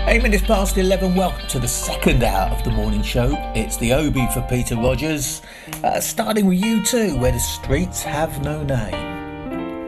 8 minutes past 11, welcome to the second hour of the morning show. It's the Obi for Peter Rogers, starting with U2, Where the Streets Have No Name.